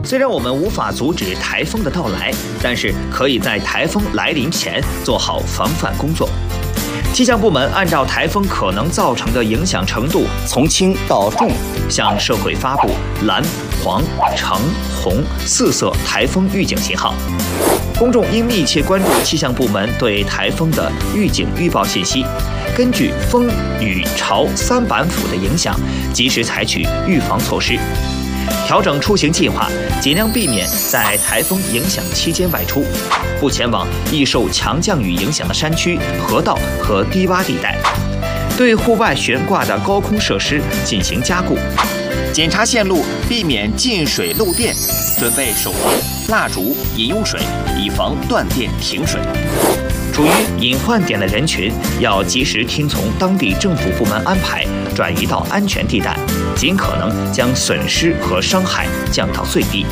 虽然我们无法阻止台风的到来，但是可以在台风来临前做好防范工作。气象部门按照台风可能造成的影响程度，从轻到重，向社会发布蓝、黄、橙、红4色台风预警信号。公众应密切关注气象部门对台风的预警预报信息，根据风、雨、潮3板斧的影响，及时采取预防措施，调整出行计划，尽量避免在台风影响期间外出，不前往易受强降雨影响的山区、河道和低洼地带，对户外悬挂的高空设施进行加固，检查线路，避免进水漏电，准备手电、蜡烛、饮用水，以防断电停水。处于隐患点的人群要及时听从当地政府部门安排，转移到安全地带，尽可能将损失和伤害降到最低。